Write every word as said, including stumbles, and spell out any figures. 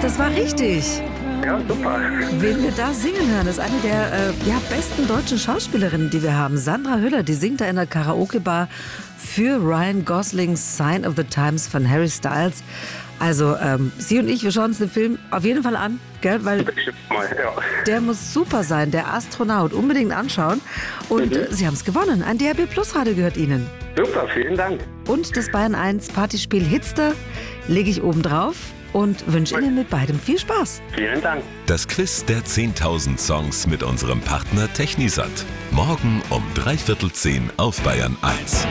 das war richtig. Ja, super. Wen wir da singen hören, ist eine der äh, ja, besten deutschen Schauspielerinnen, die wir haben. Sandra Hüller, die singt da in der Karaoke-Bar für Ryan Goslings Sign of the Times von Harry Styles. Also ähm, sie und ich, wir schauen uns den Film auf jeden Fall an, gell? Weil Mal, ja. der muss super sein, der Astronaut. Unbedingt anschauen. Und Mhm. äh, Sie haben es gewonnen. Ein D A B Plus Radio gehört Ihnen. Super, vielen Dank. Und das Bayern eins Partyspiel Hitster lege ich oben drauf und wünsche Ihnen mit beidem viel Spaß. Vielen Dank. Das Quiz der zehntausend Songs mit unserem Partner Technisat. Morgen um dreiviertel zehn auf Bayern eins.